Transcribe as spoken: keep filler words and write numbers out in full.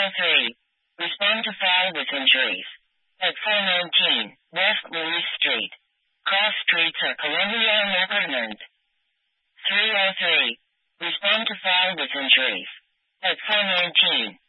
oh three. Respond to file with injuries. At four nineteen, West Louis Street. Cross streets are Columbia and Oakland. three oh three. Respond to file with injuries. At four nineteen,